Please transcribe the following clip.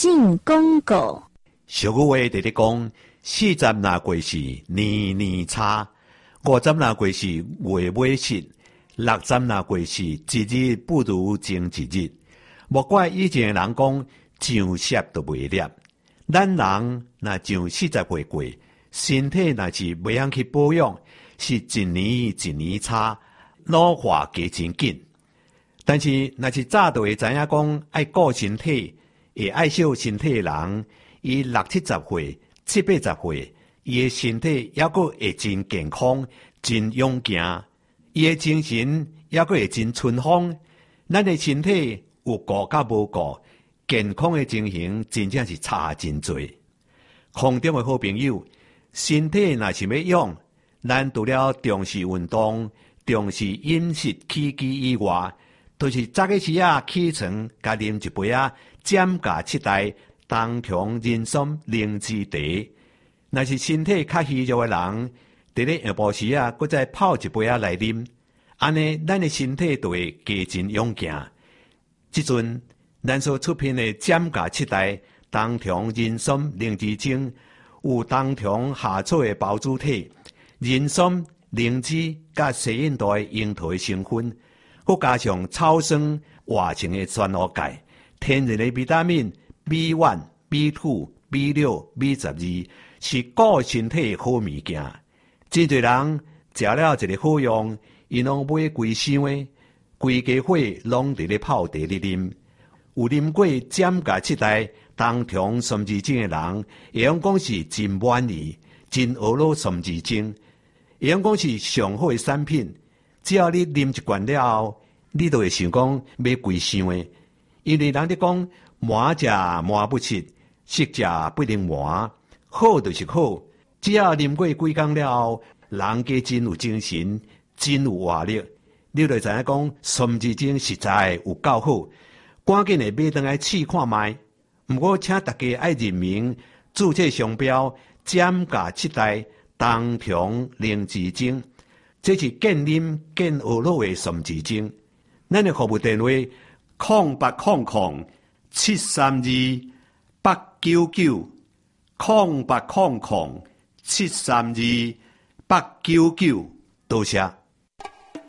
进广告。 俗语话直直讲，40若过是年年差，50若过是月尾失，60若过是一日不如前一日。莫怪以前的人讲上舌都袂裂，咱人若上40岁过，身体若是袂晓去保养，是一年一年差，老化加真紧。但是若是早就会知影讲爱顾身体，会爱惜身体的人，伊60、70岁、70、80岁，伊的身体还阁会真健康、真勇健，伊的精神还阁会真春风。咱的身体有顾甲无顾，健康的情形真正是差真多。空中的好朋友，身体若是要养，咱除了重视运动、重视饮食起居以外，就是早起时起床，加啉一杯减价7代冬虫人参灵芝茶。若是身体较虚弱的人，伫咧下晡时搁再泡一杯来啉，安尼咱的身体就会加真勇健。即阵咱所出品的减价7代冬虫人参灵芝精，有冬虫夏草的包主体、人参、灵芝甲西印度的樱桃的成分，佮加上草酸活性的酸脯钙，天然的维他命 B1、B2、B6、B12，是顾身体的好物件。真侪人食了一个好用，伊拢买规箱的，规家伙拢伫咧泡茶咧啉。有啉过减价7代冬虫参枝精的人，会用讲是真满意，真婀娜参枝精，会用讲是上好的产品。只要你啉一罐了后，你就会想讲买规箱的，因为人咧讲满食满不吃，食食不能满，好就是好。只要啉过几工了后，人家真有精神，真有活力，你就知影讲参枝精实在有够好。赶紧的买回来试看卖。不过请大家爱认明注册商标减价7代冬虫灵芝精，这是健啉健学老的参枝精。咱的服务电话0800-732-899，0800-732-899，多谢。